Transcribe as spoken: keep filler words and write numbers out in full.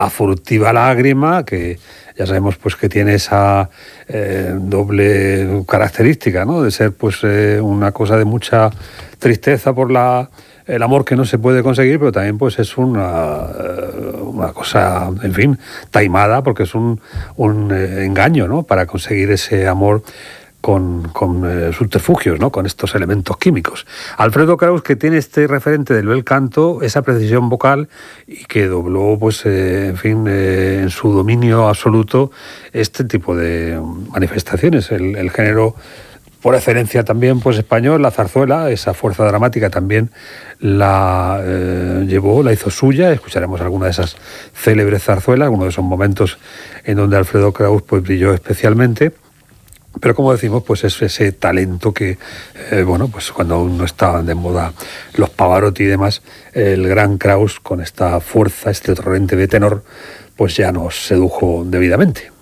a furtiva lágrima, que ya sabemos pues que tiene esa eh, doble característica, ¿no? De ser pues eh, una cosa de mucha tristeza por la el amor que no se puede conseguir, pero también pues es una, una cosa, en fin, taimada, porque es un, un eh, engaño, ¿no? Para conseguir ese amor con, con eh, subterfugios, ¿no? Con estos elementos químicos. Alfredo Kraus, que tiene este referente del bel canto, esa precisión vocal, y que dobló, pues, eh, en fin, eh, en su dominio absoluto este tipo de manifestaciones. El, el género por excelencia también pues español, la zarzuela, esa fuerza dramática también la eh, llevó, la hizo suya. Escucharemos alguna de esas célebres zarzuelas, uno de esos momentos en donde Alfredo Kraus pues brilló especialmente. Pero como decimos, pues es ese talento que, eh, bueno, pues cuando aún no estaban de moda los Pavarotti y demás, el gran Kraus con esta fuerza, este torrente de tenor, pues ya nos sedujo debidamente.